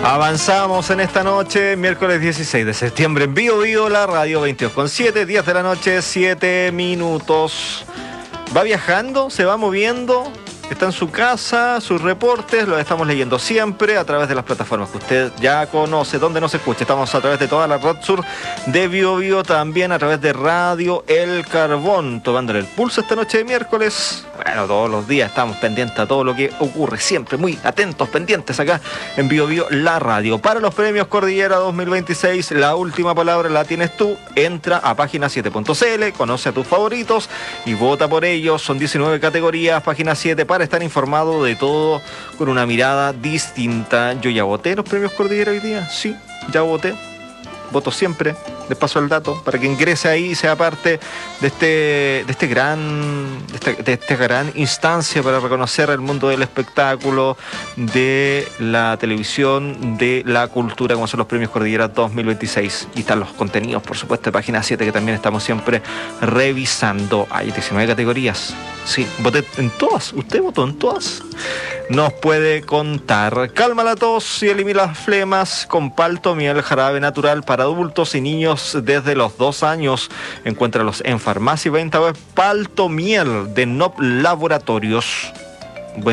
Avanzamos en esta noche, miércoles 16 de septiembre, en Bio Bio, la radio 22:7, 10 de la noche, 7 minutos. Va viajando, se va moviendo, está en su casa, sus reportes los estamos leyendo siempre a través de las plataformas que usted ya conoce, donde nos escucha. Estamos a través de toda la red sur de Bio Bio, también a través de Radio El Carbón, tomándole el pulso esta noche de miércoles. Bueno, todos los días estamos pendientes a todo lo que ocurre, siempre muy atentos, pendientes acá en Bio Bio, la radio. Para los premios Cordillera 2026, la última palabra la tienes tú. Entra a página7.cl, conoce a tus favoritos y vota por ellos. Son 19 categorías, página 7, para estar informado de todo con una mirada distinta. Yo ya voté los premios Cordillera hoy día, sí, ya voté. Voto siempre, les paso el dato para que ingrese ahí y sea parte de esta gran instancia para reconocer el mundo del espectáculo, de la televisión, de la cultura, como son los premios Cordillera 2026. Y están los contenidos, por supuesto, de página 7, que también estamos siempre revisando. Hay 19 categorías. Sí, voté en todas. ¿Usted votó en todas? Nos puede contar. Calma la tos y elimina las flemas con Paltomiel, jarabe natural para adultos y niños desde los 2 años. Encuéntralos en farmacia y venta web Paltomiel de NOP Laboratorios.